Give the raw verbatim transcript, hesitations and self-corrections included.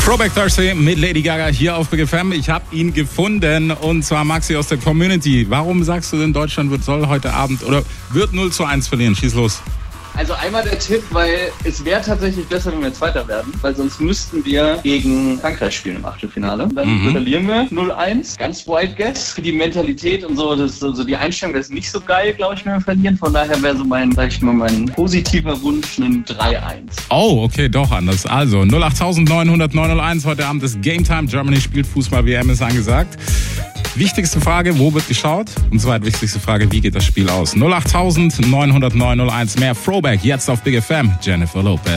Throwback Thursday mit Lady Gaga hier auf Big F M. Ich habe ihn gefunden und zwar Maxi aus der Community. Warum sagst du denn, Deutschland wird, soll heute Abend oder wird null zu eins verlieren? Schieß los. Also einmal der Tipp, weil es wäre tatsächlich besser, wenn wir Zweiter werden, weil sonst müssten wir gegen Frankreich spielen im Achtelfinale. Dann mhm. verlieren wir null eins. Ganz wild guess. Für die Mentalität und so, das, also die Einstellung, das ist nicht so geil, glaube ich, wenn wir verlieren. Von daher wäre so mein, sag ich mal, mein positiver Wunsch ein drei eins. Oh, okay, doch anders. Also null acht neun null null neun null eins. Heute Abend ist Game Time. Germany spielt Fußball, W M ist angesagt. Wichtigste Frage, wo wird geschaut? Und zweitwichtigste Frage, wie geht das Spiel aus? null acht neun null null neun null eins. Mehr Throwback jetzt auf Big F M. Jennifer Lopez.